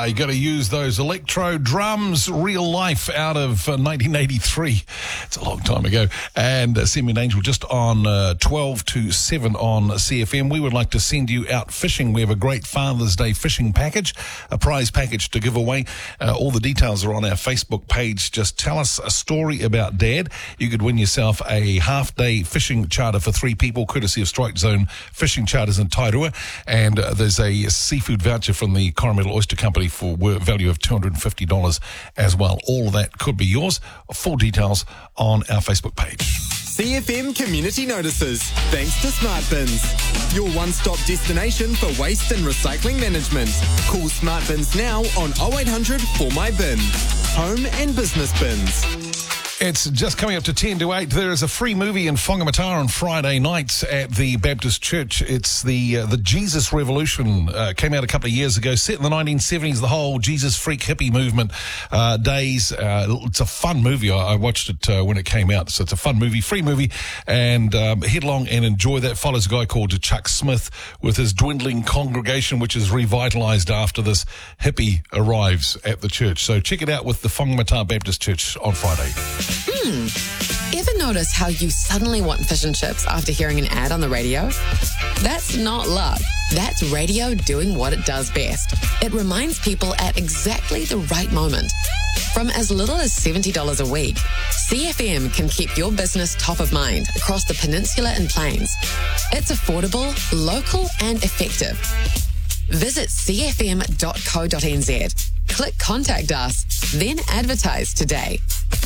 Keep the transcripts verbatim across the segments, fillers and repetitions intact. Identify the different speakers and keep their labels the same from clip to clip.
Speaker 1: Uh, you got to use those electro drums, real life out of uh, nineteen eighty-three. It's a long time ago. And uh, Send Me an Angel just on uh, twelve to seven on C F M. We would like to send you out fishing. We have a great Father's Day fishing package, a prize package to give away. Uh, all the details are on our Facebook page. Just tell us a story about Dad. You could win yourself a half-day fishing charter for three people, courtesy of Strike Zone Fishing Charters in Tairua. And uh, there's a seafood voucher from the Coromandel Oyster Company for a value of two hundred fifty dollars as well. All of that could be yours. Full details on our Facebook page.
Speaker 2: C F M Community Notices, thanks to Smart Bins, your one-stop destination for waste and recycling management. Call Smart Bins now on oh eight hundred for my bin. Home and business bins.
Speaker 1: It's just coming up to ten to eight. There is a free movie in Whangamata on Friday nights at the Baptist Church. It's the uh, the Jesus Revolution. Uh, came out a couple of years ago, set in the nineteen seventies, the whole Jesus freak hippie movement uh, days. Uh, it's a fun movie. I, I watched it uh, when it came out. So it's a fun movie, free movie. And um, head along and enjoy that. Follows a guy called Chuck Smith with his dwindling congregation, which is revitalized after this hippie arrives at the church. So check it out with the Whangamata Baptist Church on Friday.
Speaker 3: Hmm. Ever notice how you suddenly want fish and chips after hearing an ad on the radio? That's not luck. That's radio doing what it does best. It reminds people at exactly the right moment. From as little as seventy dollars a week, C F M can keep your business top of mind across the peninsula and plains. It's affordable, local, and effective. Visit c f m dot co dot n z. Click Contact Us, then advertise today.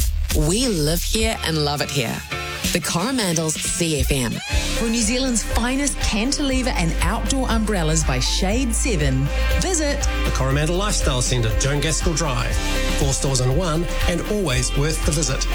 Speaker 3: We live here and love it here. The Coromandel's C F M.
Speaker 4: For New Zealand's finest cantilever and outdoor umbrellas by Shade seven, visit
Speaker 5: the Coromandel Lifestyle Centre, Joan Gaskell Drive. Four stores in one and always worth the visit.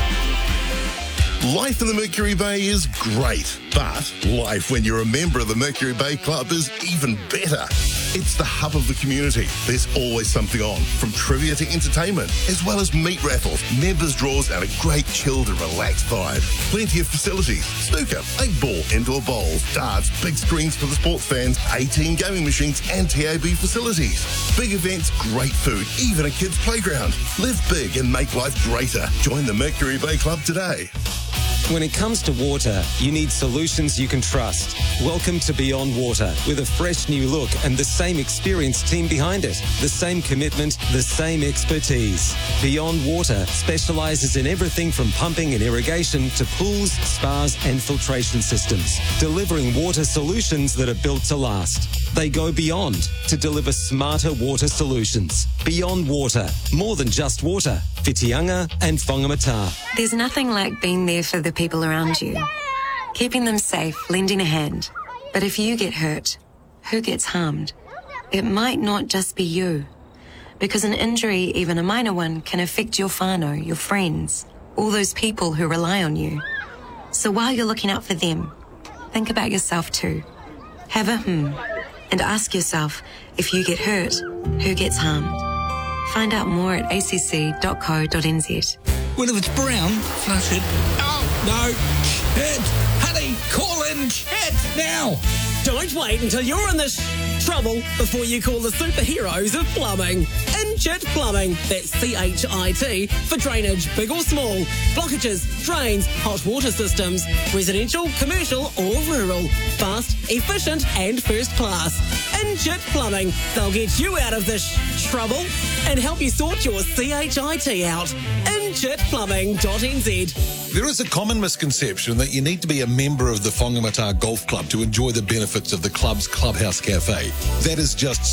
Speaker 6: Life in the Mercury Bay is great, but life when you're a member of the Mercury Bay Club is even better. It's the hub of the community. There's always something on, from trivia to entertainment, as well as meat raffles, members draws, and a great chilled and relaxed vibe. Plenty of facilities: snooker, eight ball, indoor bowls, darts, big screens for the sports fans, eighteen gaming machines, and T A B facilities. Big events, great food, even a kids' playground. Live big and make life greater. Join the Mercury Bay Club today.
Speaker 7: When it comes to water, you need solutions you can trust. Welcome to Beyond Water, with a fresh new look and the same experienced team behind it. The same commitment, the same expertise. Beyond Water specialises in everything from pumping and irrigation to pools, spas and filtration systems, delivering water solutions that are built to last. They go beyond to deliver smarter water solutions. Beyond Water, more than just water. Whitianga and Whangamata.
Speaker 8: There's nothing like being there for the people around you. Keeping them safe, lending a hand. But if you get hurt, who gets harmed? It might not just be you. Because an injury, even a minor one, can affect your whānau, your friends, all those people who rely on you. So while you're looking out for them, think about yourself too. Have a hmm. And ask yourself, if you get hurt, who gets harmed? Find out more at a c c dot co dot n z.
Speaker 9: Well, if it's brown, flush it. Oh, no. Chit. Honey, call in Chit now.
Speaker 10: Don't wait until you're in this trouble before you call the superheroes of plumbing. Chit Plumbing. That's C H I T for drainage, big or small, blockages, drains, hot water systems, residential, commercial or rural. Fast, efficient and first class. In Chit Plumbing, they'll get you out of this trouble and help you sort your C H I T out. in chit plumbing dot n z.
Speaker 1: There is a common misconception that you need to be a member of the Whangamata Golf Club to enjoy the benefits of the club's Clubhouse Cafe. That is just